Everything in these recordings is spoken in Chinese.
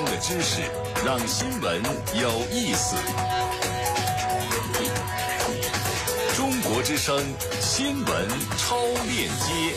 中的知识，让新闻有意思。中国之声新闻超链接。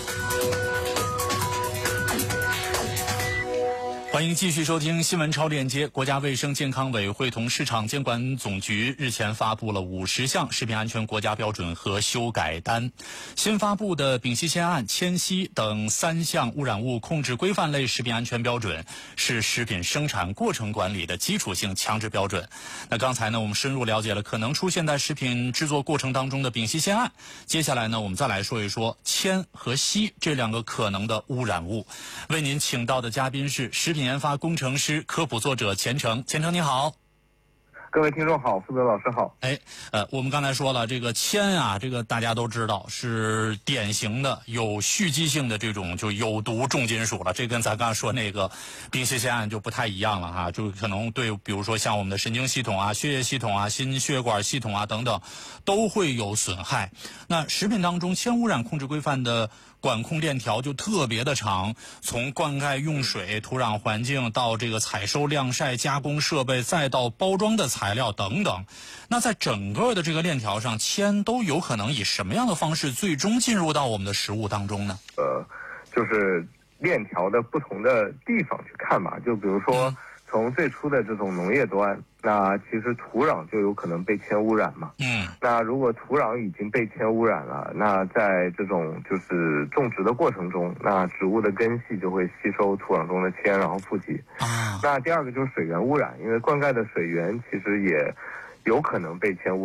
欢迎继续收听新闻超链接。国家卫生健康委会同市场监管总局日前发布了50项食品安全国家标准和修改单。新发布的丙烯酰胺、铅烯等3项污染物控制规范类食品安全标准是食品生产过程管理的基础性强制标准。那刚才呢，我们深入了解了可能出现在食品制作过程当中的丙烯酰胺。接下来呢，我们再来说一说铅和烯这2个可能的污染物。为您请到的嘉宾是食品研发工程师、科普作者钱程。钱程你好。 各位听众好，负责老师好。 我们刚才说了，这个铅啊，这个大家都知道是典型的有蓄积性的这种就有毒重金属了。这跟咱刚才说那个丙烯酰胺就不太一样了哈，就可能对，比如说像我们的神经系统啊、血液系统啊、心血管系统啊等等，都会有损害。那食品当中铅污染控制规范的管控链条就特别的长，从灌溉用水、土壤环境到这个采收、晾晒、加工设备，再到包装的材料等等。那在整个的这个链条上，铅都有可能以什么样的方式最终进入到我们的食物当中呢？ 就是链条的不同的地方去看嘛，就比如说从最初的这种农业端，那其实土壤就有可能被铅污染嘛。那如果土壤已经被铅污染了，那在这种就是种植的过程中，那植物的根系就会吸收土壤中的铅，然后富集。那第二个就是水源污染，因为灌溉的水源其实也有可能被铅污染。